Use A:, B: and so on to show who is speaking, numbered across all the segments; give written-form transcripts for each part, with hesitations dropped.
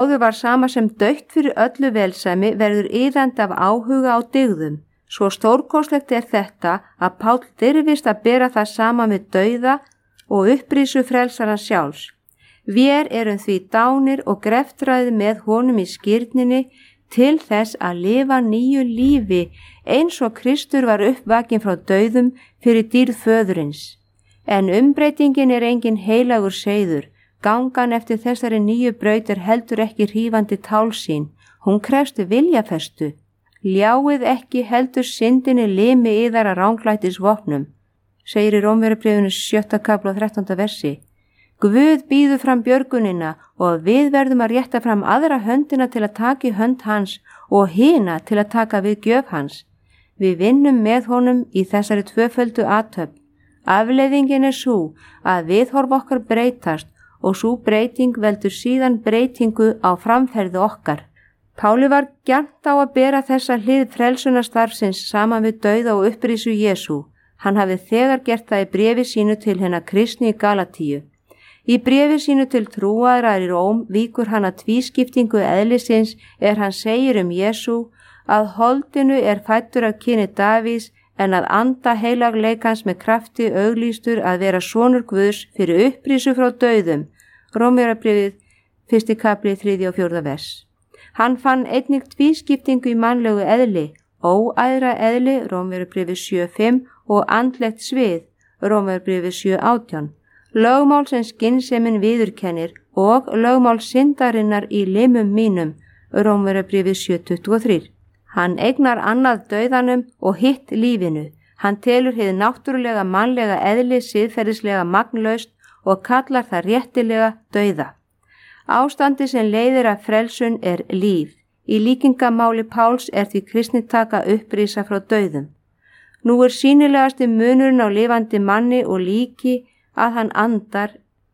A: Blóðið var sama sem dautt fyrir öllu velsæmi verður iðandi af áhuga á dygðum. Svo stórkostlegt er þetta að Páll dirfist að bera það saman við dauða og upprísu frelsarans sjálfs. Vér erum því dánir og greftræði með honum í skírninni til þess að lifa nýju lífi eins og Kristur var uppvakin frá dauðum fyrir dýrð föðurins. En umbreytingin er engin heilagur seiður. Gangan eftir þessari nýju braut er heldur ekki hrífandi tálsýn. Hún krefst viljafestu. Ljáið ekki heldur syndinni limi yðar að ranglætis vopnum, segir í Rómverjabréfinu 7. kafla og 13. versi. Guð býður fram björgunina og við verðum að rétta fram aðra höndina til að taka í hönd hans og hina til að taka við gjöf hans. Við vinnum með honum í þessari tvöföldu athöfn. Afleiðingin er sú að viðhorf okkar breytast og sú breyting veldur síðan breytingu á framferði okkar. Páli var gjarnt á að bera þessa hlið frelsunarstarfsins saman við dauða og upprísu Jesú. Hann hafi þegar gert það í bréfi sínu til hinna kristni í Galatíu. Í bréfi sínu til trúaðra í Róm víkur hann að tvískiptingu eðlisins hann segir Jesú að holdinu fæddur af kyni Davíðs en að anda heilagleikans með krafti auglýstur að vera sonur Guðs fyrir upprísu frá dauðum. Rómverjabréfið 1. kafli 3. og 4. vers. Hann fann einnig tvískiptingu í mannlegu eðli, óæðra eðli, Rómverjabréfið 7.5 og andlegt svið, Rómverjabréfið 7.18. Lögmál sem skynsemin viðurkennir og lögmál syndarinnar í limum mínum, Rómverjabréfið 7.23. Hann eignar annað dauðanum og hitt lífinu. Hann telur hið náttúrulega mannlega eðli siðferðislega magnlaust og kallar það réttilega dauða. Ástandi sem leiðir af frelsun líf. Í líkingamáli Páls því kristni taka upprísa frá dauðum. Nú sýnilegasti munurinn á lifandi manni og líki að hann andar,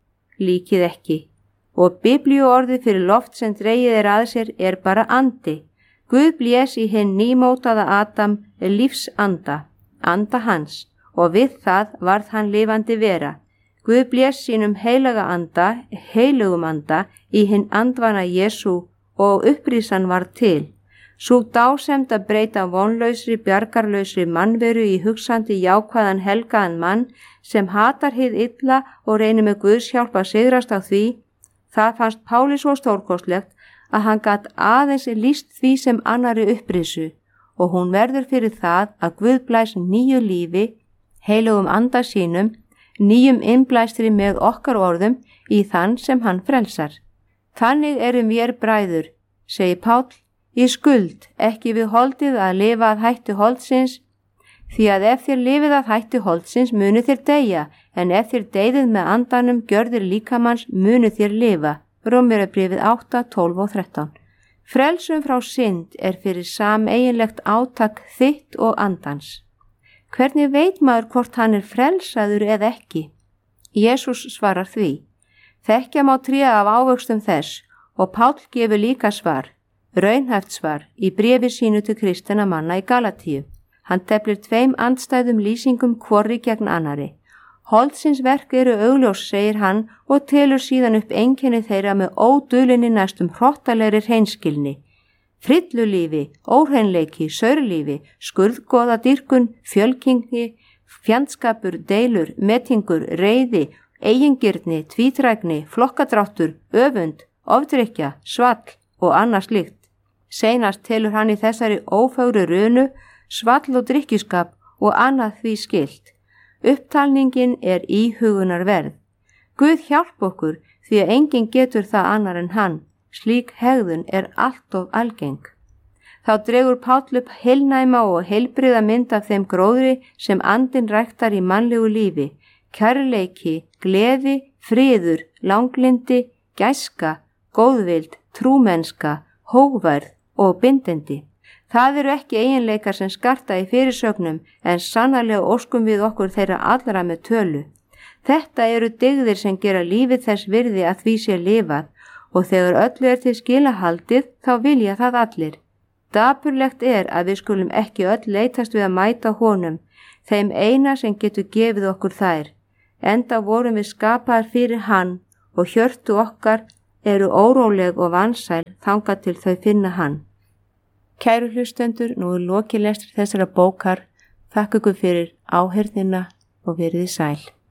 A: líkið ekki. Og biblíuorðið fyrir loft sem dregið að sér bara andi. Guð blés í hinn nýmótaða Adam lífsanda, anda hans, og við það varð hann lifandi vera. Guð blés sínum heilaga anda, heilugum anda, í hinn andvana Jesú og upprísan var til. Sú dásemd að breyta vonlausri, bjargarlausri mannveru í hugsandi jákvæðan helgaðan mann sem hatar hið illa og reynir með Guðs hjálp að sigrast á því, það fannst Páli svo stórkostlegt að hann gat aðeins lýst því sem annari upprísu og hún verður fyrir það að Guð blæs nýju lífi, heilugum anda sínum, nýjum innblæstri með okkar orðum í þann sem hann frelsar. Þannig vér bræður, segir Páll, í skuld, ekki við holdið að lifa að hætti holdsins, því að ef þér lifið að hætti holdsins munu þér deyja, en ef þér deyðið með andanum gjörðir líkamanns munu þér lifa. Rómverjabréfið 8, 12 og 13. Frelsun frá synd fyrir sameiginlegt átak þitt og andans. Hvernig veit maður hvort hann frelsaður eða ekki? Jesús svarar því. Þekkja má tré af ávöxtum þess og Páll gefur líka svar, raunhæft svar í bréfi sínu til kristinna manna í Galatíu. Hann teflir 2 andstæðum lýsingum hvorri gegn annari. Holdsins verk augljós, segir hann og telur síðan upp einkenni þeirra með ódulinni næstum hrottalegri hreinskilni. Frillulífi, óhreinleiki, saurlífi, skurðgoða dýrkun, fjölkingi, fjandskapur, deilur, metingur, reiði, eigingirni, tvítrækni, flokkadráttur, öfund, ofdrykkja, svall og annað slíkt. Seinast telur hann í þessari ófögru runu, svall og drykkjuskap og annað því skylt. Upptalningin íhugunar verð. Guð hjálp okkur því að enginn getur það annar en hann. Slík hegðun allt of algeng. Þá dregur Páll upp heilnæma og heilbrigða mynd af þeim gróðri sem andinn ræktar í mannlegu lífi, kærleiki, gleði, friður, langlindi, gæska, góðvild, trúmennska, hógværð og bindindi. Það ekki eiginleikar sem skarta í fyrirsögnum en sannarlega óskum við okkur þeirra allra með tölu. Þetta dygðir sem gera lífið þess virði að því sé lifað og þegar öllu til skila haldið þá vilja það allir. Dapurlegt að við skulum ekki öll leitast við að mæta honum, þeim eina sem getur gefið okkur þær. Enda vorum við skapaðar fyrir hann og hjörtu okkar eru óróleg og vansæl þangað til þau finna hann. Kæru hlustendur, nú er lokið lestri þessara bókar. Þakka ykkur fyrir áheyrnina og verið sæl.